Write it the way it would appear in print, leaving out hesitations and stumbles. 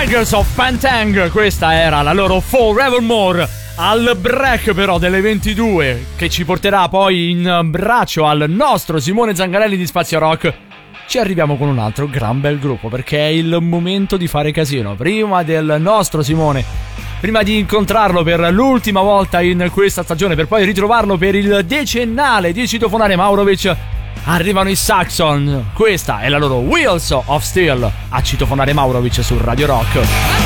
Tigers of Pantang, questa era la loro Forevermore. Al break però delle 22, che ci porterà poi in braccio al nostro Simone Zangarelli di Spazio Rock, ci arriviamo con un altro gran bel gruppo, perché è il momento di fare casino. Prima del nostro Simone, prima di incontrarlo per l'ultima volta in questa stagione, per poi ritrovarlo per il decennale di citofonare Maurovic, arrivano i Saxon. Questa è la loro Wheels of Steel a citofonare Maurovic su Radio Rock.